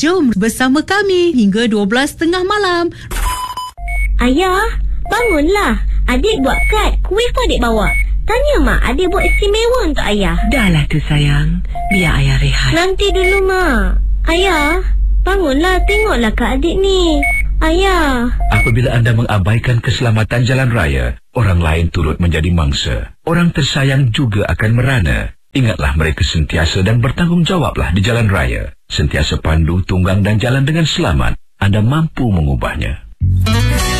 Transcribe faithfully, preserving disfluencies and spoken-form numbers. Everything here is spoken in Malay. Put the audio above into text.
Jom bersama kami hingga dua belas tiga puluh malam. Ayah, bangunlah. Adik buat kad. Kuih pun adik bawa. Tanya mak, adik buat istimewa untuk ayah. Dah lah tu sayang. Biar ayah rehat. Nanti dulu mak. Ayah, bangunlah, tengoklah kak adik ni. Ayah. Apabila anda mengabaikan keselamatan jalan raya, orang lain turut menjadi mangsa. Orang tersayang juga akan merana. Ingatlah mereka sentiasa dan bertanggungjawablah di jalan raya. Sentiasa pandu, tunggang dan jalan dengan selamat. Anda mampu mengubahnya.